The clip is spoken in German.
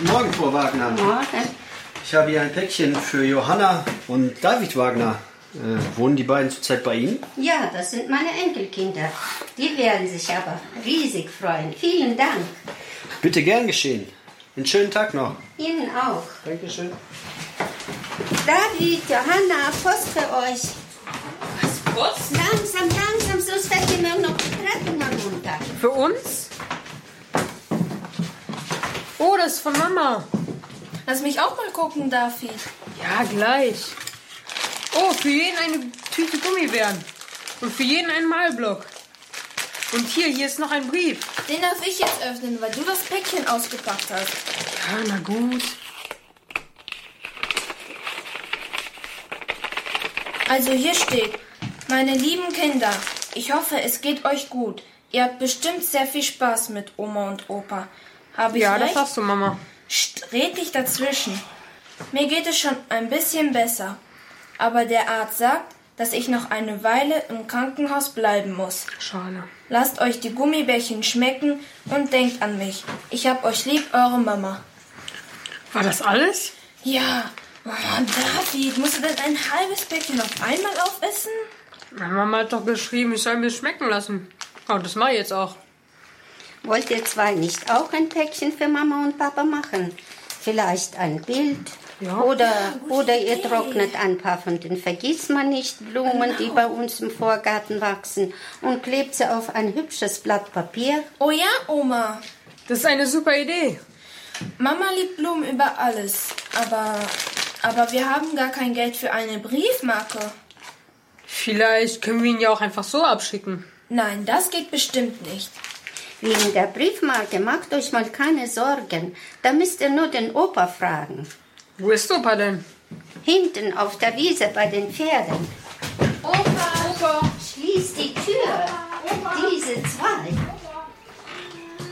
Guten Morgen, Frau Wagner. Morgen. Ich habe hier ein Päckchen für Johanna und David Wagner. Wohnen die beiden zurzeit bei Ihnen? Ja, das sind meine Enkelkinder. Die werden sich aber riesig freuen. Vielen Dank. Bitte gern geschehen. Einen schönen Tag noch. Ihnen auch. Dankeschön. David, Johanna, Post für euch. Was, Post? Langsam, sonst fällt ihr mir noch die Treppen herunter. Für uns? Oh, das ist von Mama. Lass mich auch mal gucken, David. Ja, gleich. Oh, für jeden eine Tüte Gummibären. Und für jeden einen Malblock. Und hier ist noch ein Brief. Den darf ich jetzt öffnen, weil du das Päckchen ausgepackt hast. Ja, na gut. Also hier steht: Meine lieben Kinder, ich hoffe, es geht euch gut. Ihr habt bestimmt sehr viel Spaß mit Oma und Opa. Habe ich Ja, recht? das hast du, Mama. Psst, red nicht dazwischen. Mir geht es schon ein bisschen besser. Aber der Arzt sagt, dass ich noch eine Weile im Krankenhaus bleiben muss. Schade. Lasst euch die Gummibärchen schmecken und denkt an mich. Ich hab euch lieb, eure Mama. War das alles? Ja, oh, David, musst du denn ein halbes Päckchen auf einmal aufessen? Meine Mama hat doch geschrieben, ich soll mir schmecken lassen. Oh, das mache ich jetzt auch. Wollt ihr zwei nicht auch ein Päckchen für Mama und Papa machen? Vielleicht ein Bild? Ja. Oder ihr trocknet ein paar von den Vergissmeinnicht-Blumen, die bei uns im Vorgarten wachsen, und klebt sie auf ein hübsches Blatt Papier. Oh ja, Oma. Das ist eine super Idee. Mama liebt Blumen über alles. Aber wir haben gar kein Geld für eine Briefmarke. Vielleicht können wir ihn ja auch einfach so abschicken. Nein, das geht bestimmt nicht. Wegen der Briefmarke macht euch mal keine Sorgen. Da müsst ihr nur den Opa fragen. Wo ist Opa denn? Hinten auf der Wiese bei den Pferden. Opa, schließ die